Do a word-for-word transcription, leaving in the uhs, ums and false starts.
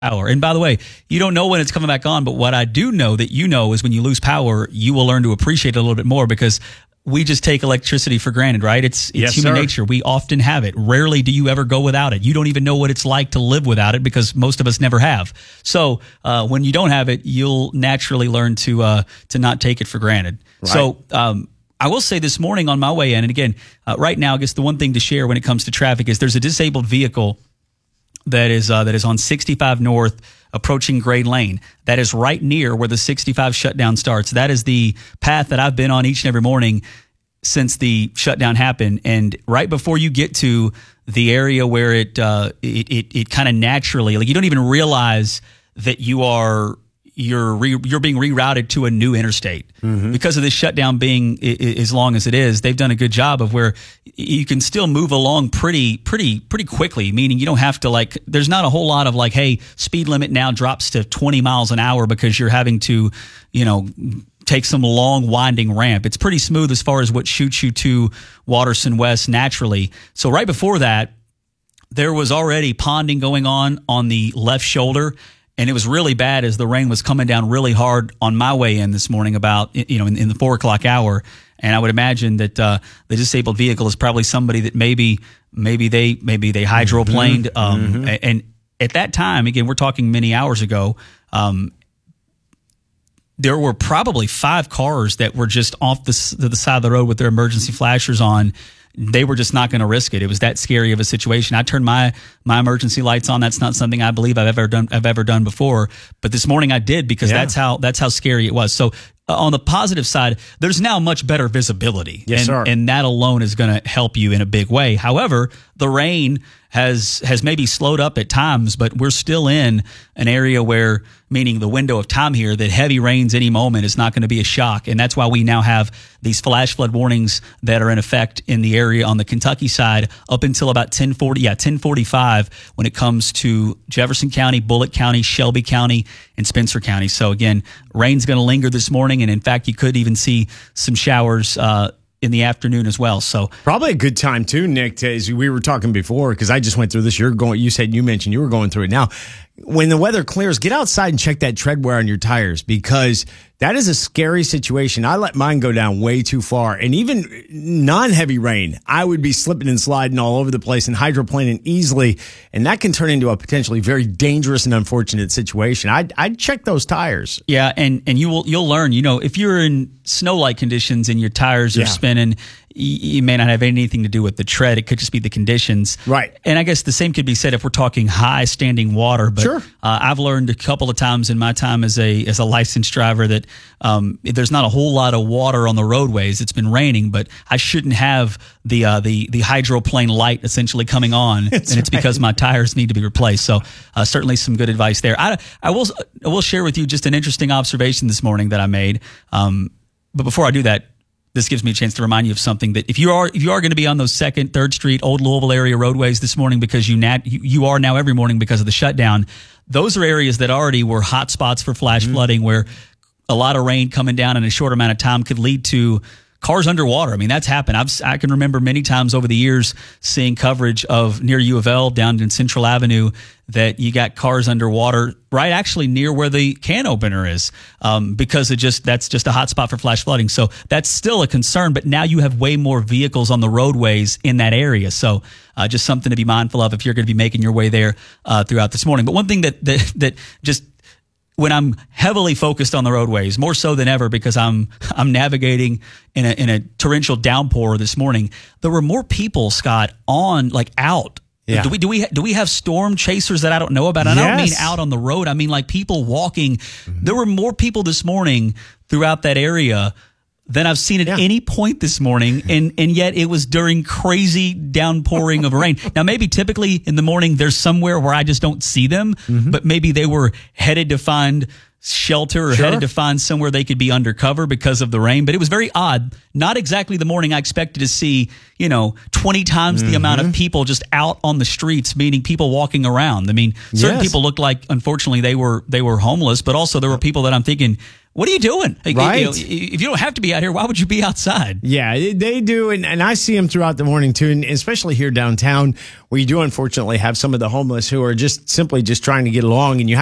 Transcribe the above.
Power. And by the way, you don't know when it's coming back on, but what I do know that you know is when you lose power, you will learn to appreciate it a little bit more, because we just take electricity for granted, right? It's it's Yes, human sir. nature. We often have it. Rarely do you ever go without it. You don't even know what it's like to live without it, because most of us never have. So uh, when you don't have it, you'll naturally learn to uh, to not take it for granted. Right. So um, I will say this morning on my way in, and again, uh, right now, I guess the one thing to share when it comes to traffic is there's a disabled vehicle that is uh, that is on sixty-five North approaching Grade Lane. That is right near where the sixty-five shutdown starts. That is the path that I've been on each and every morning since the shutdown happened. And right before you get to the area where it uh, it it, it kind of naturally, like, you don't even realize that you are you're re, you're being rerouted to a new interstate. Mm-hmm. Because of this shutdown being I, I, as long as it is. They've done a good job of where you can still move along pretty pretty pretty quickly, meaning you don't have to, like, there's not a whole lot of like, hey, speed limit now drops to twenty miles an hour because you're having to, you know, take some long winding ramp. It's pretty smooth as far as what shoots you to Watterson West naturally. So right before that, there was already ponding going on on the left shoulder. And it was really bad as the rain was coming down really hard on my way in this morning, about, you know, in, in the four o'clock hour. And I would imagine that uh, the disabled vehicle is probably somebody that maybe maybe they maybe they hydroplaned. Mm-hmm. Um, mm-hmm. And at that time, again, we're talking many hours ago, um, there were probably five cars that were just off the, to the side of the road with their emergency flashers on. They were just not going to risk it. It was that scary of a situation. I turned my my emergency lights on. That's not something I believe I've ever done I've ever done before. But this morning I did, because yeah. that's how that's how scary it was. So uh, on the positive side, there's now much better visibility. Yes, and, sir. And that alone is going to help you in a big way. However, the rain has has maybe slowed up at times, but we're still in an area where, meaning the window of time here, that heavy rains any moment is not going to be a shock. And that's why we now have these flash flood warnings that are in effect in the area on the Kentucky side up until about ten forty, yeah, ten forty-five when it comes to Jefferson County, Bullitt County, Shelby County, and Spencer County. So again, rain's going to linger this morning, and in fact, you could even see some showers uh, in the afternoon as well. So probably a good time too, Nick, to, as we were talking before, because I just went through this. You're going. You said you mentioned you were going through it now. When the weather clears, get outside and check that tread wear on your tires, because that is a scary situation. I let mine go down way too far, and even non-heavy rain, I would be slipping and sliding all over the place and hydroplaning easily, and that can turn into a potentially very dangerous and unfortunate situation. I'd, I'd check those tires. Yeah, and and you will you'll learn. You know, if you're in snow-like conditions and your tires are yeah. spinning, you may not have anything to do with the tread. It could just be the conditions. Right. And I guess the same could be said if we're talking high standing water. But sure. uh, I've learned a couple of times in my time as a as a licensed driver that um, there's not a whole lot of water on the roadways. It's been raining, but I shouldn't have the uh, the the hydroplane light essentially coming on, That's and it's right. because my tires need to be replaced. So uh, certainly some good advice there. I I will I will share with you just an interesting observation this morning that I made. Um, but before I do that, this gives me a chance to remind you of something, that if you are if you are going to be on those Second, Third Street, Old Louisville area roadways this morning, because you nat, you, you are now every morning because of the shutdown, those are areas that already were hot spots for flash mm-hmm. flooding, where a lot of rain coming down in a short amount of time could lead to cars underwater. I mean, that's happened. I've, I can remember many times over the years seeing coverage of near U of L down in Central Avenue that you got cars underwater right actually near where the can opener is, um, because it just that's just a hot spot for flash flooding. So that's still a concern, but now you have way more vehicles on the roadways in that area. So uh, just something to be mindful of if you're going to be making your way there uh, throughout this morning. But one thing that that, that just when I'm heavily focused on the roadways, more so than ever, because I'm I'm navigating in a in a torrential downpour this morning, there were more people, Scott, on like out. Yeah. Do we do we do we have storm chasers that I don't know about? And yes. I don't mean out on the road. I mean like people walking. Mm-hmm. There were more people this morning throughout that area than I've seen at yeah. any point this morning, and and yet it was during crazy downpouring of rain. Now, maybe typically in the morning there's somewhere where I just don't see them, mm-hmm. but maybe they were headed to find shelter or sure. headed to find somewhere they could be undercover because of the rain. But it was very odd. Not exactly the morning I expected to see, you know, twenty times mm-hmm. the amount of people just out on the streets, meaning people walking around. I mean, certain yes. people looked like, unfortunately, they were they were homeless, but also there were people that I'm thinking, what are you doing? Like, Right. You know, if you don't have to be out here, why would you be outside? Yeah, they do. And, and I see them throughout the morning, too, and especially here downtown, where you do unfortunately have some of the homeless who are just simply just trying to get along, and you have